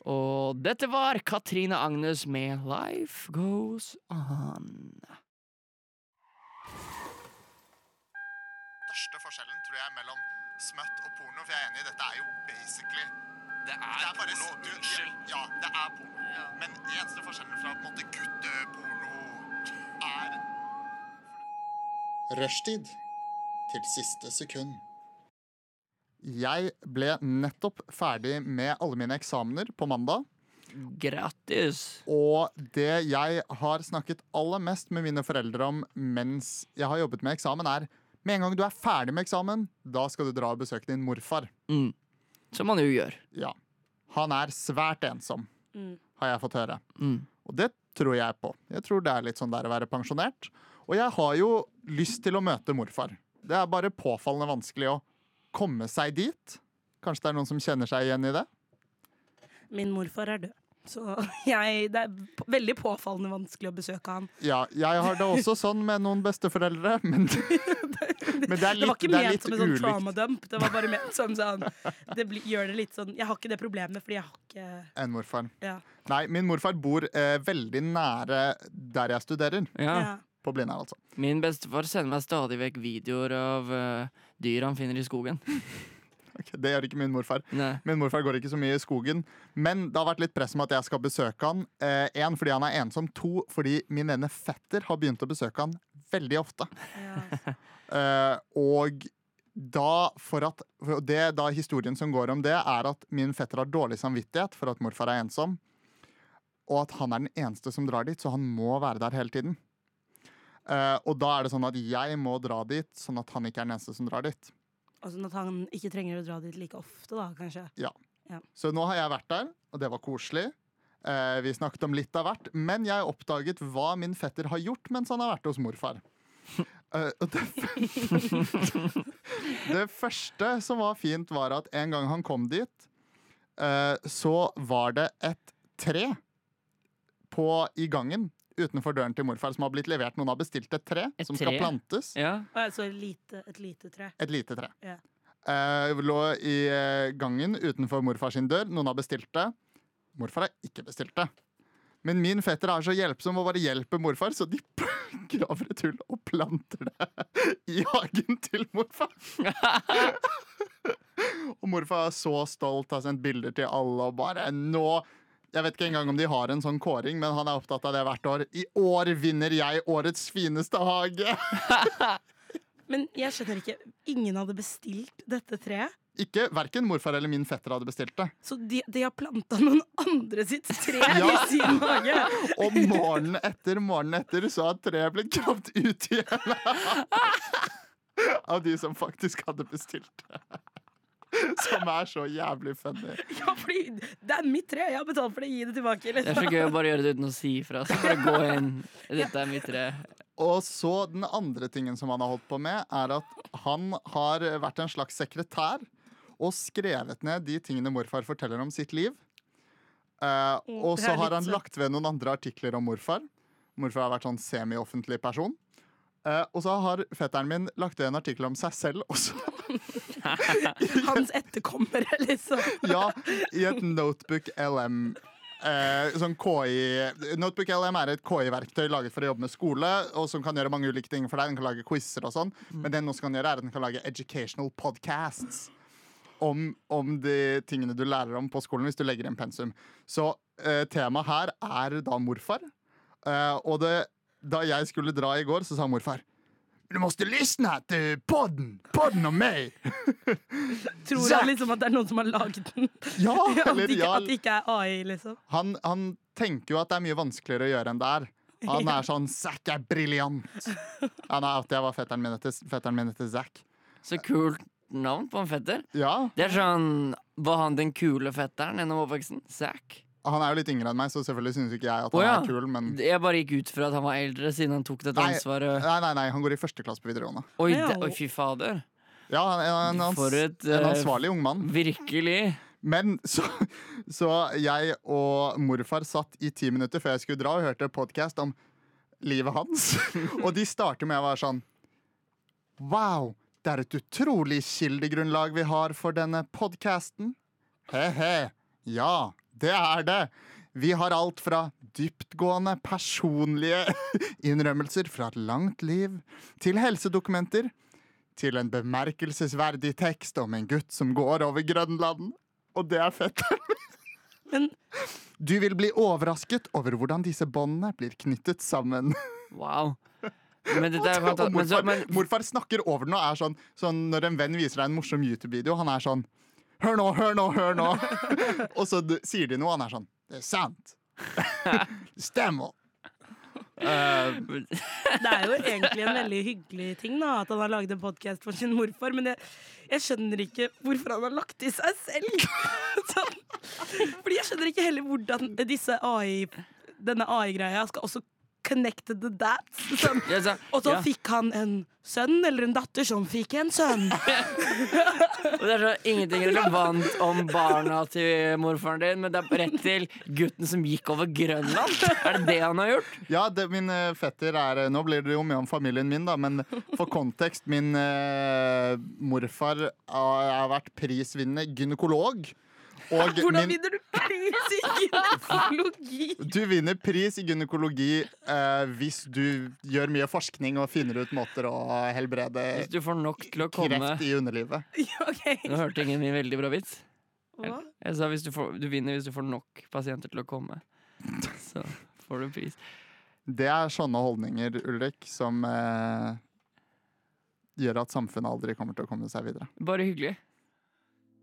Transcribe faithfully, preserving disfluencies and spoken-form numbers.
Og dette var Katrine Agnes med Life Goes On. Største forskjellen tror jeg mellom smøtt og porno, for jeg er enig i dette er jo basically Det er, det er bare, porno, du- unnskyld. Ja, det er porno. Ja. Men eneste forskjellen fra på en måte gutteporno er Rushtid til siste sekund. Jeg ble nettopp ferdig med alle mine eksamener på mandag. Grattis. Og det jeg har snakket aller mest med mine foreldre om mens jeg har jobbet med eksamen, er med en gang du er ferdig med eksamen, da skal du dra og besøke din morfar. Mm. Som man jo gjør. Ja. Han er svært ensom, Mm. har jeg fått høre. Mm. Og det tror jeg på. Jeg tror det er litt sånn der å være pensjonert. Og jeg har jo lyst til å møte morfar. Det er bare påfallende vanskelig å komme seg dit. Kanskje det er noen som kjenner seg igjen i det? Min morfar er død. Så jeg, det er p- veldig påfallende vanskelig å besøke han. Ja, jeg har det også sånn med noen besteforeldre, men, men det er Det var litt, ikke det er ment litt som en sånn ulikt. trauma-dump. Det var bare ment som sånn Det bli, gjør det litt sånn Jeg har ikke det problemet, fordi jeg har ikke En morfar. Ja. Nei, min morfar bor eh, veldig nære der jeg studerer. Ja. ja. På Blindern, altså. Min bestefar sender meg stadig vekk videoer av uh, dyr han finner i skogen. Ok, det gjør ikke min morfar. Nei. Min morfar går ikke så mye i skogen. Men det har vært litt press om at jeg skal besøke han. Eh, en, fordi han er ensom. To, fordi min ene fetter har begynt å besøke han veldig ofte. ja. Eh, og da, for at for det, da historien som går om det, er at min fetter har dårlig samvittighet for at morfar er ensom. Og at han er den eneste som drar dit, så han må være der hele tiden. Eh, og da er det sånn at jeg må dra dit, sånn at han ikke er den eneste som drar dit. Og sånn at han ikke trenger å dra dit like ofte, da, kanskje. Så nå har jeg vært der, og det var koselig. Eh, vi snakket om litt av hvert, men jeg oppdaget hva min fetter har gjort mens han har vært hos morfar. Eh, og det, det første som var fint, var at en gang han kom dit, eh, så var det et tre på, i gangen utenfor døren til morfar som har blitt levert. Noen har bestilt et tre Et som tre? skal plantes. Ja. Altså et lite, et lite tre. Et lite tre. Ja. Eh, lå i eh, gangen utenfor morfar sin dør. Noen har bestilt det. Morfar har ikke bestilt det. Men min fetter er så hjelpsom og bare hjelper morfar, så de graver et hull og planter det i hagen til morfar. Og morfar er så stolt, har sendt bilder til alle og bare nå Jeg vet ikke engang om de har en sånn kåring, men han er opptatt av det hvert år. I år vinner jeg årets fineste hage! Men jeg skjønner ikke. Ingen hadde bestilt dette treet. Ikke, Hverken morfar eller min fetter hadde bestilt det. Så de, de har planta noen andre sitt tre Ja. i sin hage. Og morgenen etter morgenen etter så har treet blitt gravd ut igjen av de som faktisk hadde bestilt det. Som er så jævlig funny. Ja, fordi det er mitt tre. Jeg har betalt for det. Gi det tilbake. Det er så gøy å bare gjøre det uten å si ifra. Så bare gå inn. Dette er mitt tre. Og så den andre tingen som han har holdt på med, er at han har vært en slags sekretær og skrevet ned de tingene morfar forteller om sitt liv. Eh, og det så er har litt han søtt. lagt ved noen andre artikler om morfar. Morfar har vært sånn semi-offentlig person. Eh, og så har fetteren min lagt ved en artikkel om seg selv også. Hans etterkommere, liksom. Ja, i et Notebook L M. Eh, sånn K I Notebook L M er et K I-verktøy laget for å jobbe med skole, og som kan gjøre mange ulike ting for deg. Den kan lage quizer og sånn. Men det den også kan gjøre, er at den kan lage educational podcasts om, om de tingene du lærer om på skolen hvis du legger inn pensum. Så eh, temaet her er da morfar. Eh, og det, da jeg skulle dra i går, så sa morfar: du måste lyssna til podden, podden om meg. Tror Zack. han liksom at det er noen som har laget den? Ja, At det eller ikke, ja. at det ikke er A I, liksom? Han, han tenker jo at det er mye vanskeligere å gjøre enn det er. Han er sånn Zack er briljant. Han er alltid jeg var fetteren min etter, fetteren min etter Zack. Så kult navn på en fetter. Ja, Det er sånn, var han den kule fetteren gjennom oppveksten? Zack? han er jo litt yngre enn meg, så selvfølgelig synes ikke jeg at han Å, ja. er kul, men Jeg bare gikk ut fra at han var eldre, siden han tok dette Nei, ansvaret. nei, nei, nei, han går i første klasse på videregående. Oi, Ja. det, oi fy fader. Ja, han er en, en, For et, en eh, ansvarlig ung mann. Virkelig. Men så, så jeg og morfar satt i ti minutter før jeg skulle dra og hørte podcast om livet hans. Og de starter med å være sånn: wow, det er et utrolig kildegrunnlag vi har for denne podcasten. He-he, ja, Det er det. Vi har alt fra dyptgående personlige innrømmelser fra et langt liv, til helsedokumenter, til en bemerkelsesverdig tekst om en gutt som går over Grønland. Og det er fett. Men Du vil bli overrasket over hvordan disse båndene blir knyttet sammen. Wow. Men dette er Og fantastisk. Men så, morfar, men, morfar snakker over den og er sånn, sånn når en venn viser deg en morsom YouTube-video, han er sånn Hør nå, hør nå, hør nå! Og så d- sier de noe, og han er sånn Det er sant. Det stemmer. Eh, det er jo egentlig en veldig hyggelig ting da, at han har laget en podcast for sin morfar, men jeg, jeg skjønner ikke hvorfor han har lagt i seg selv. sånn. Fordi jeg skjønner ikke heller hvordan disse A I, denne A I-greia skal også connecte the dads. Sånn. ja, så, Og så ja. fikk han en sønn eller en datter som fikk en sønn. Og det er så ingenting relevant om barna til morfaren din, men det er rett til gutten som gikk over Grønland. Er det det han har gjort? ja, det, min eh, fetter er eh, Nå blir det jo mye om familien min, da, men for kontekst Min eh, morfar har har vært prisvinnende gynekolog. Og Hvordan min, vinner du pris i gynekologi? du vinner pris i gynekologi eh, hvis du gjør mye forskning og finner ut måter å helbrede Hvis du får nok til å komme. kreft i underlivet. Ja, ok. Nå hørte ingen min veldig bra vits. Hva? Jeg sa hvis du, får, du vinner hvis du får nok pasienter til å komme. Så får du pris. Det er sånne holdninger, Ulrik, som eh, gjør at samfunnet aldri kommer til å komme seg videre. Bare hyggelig.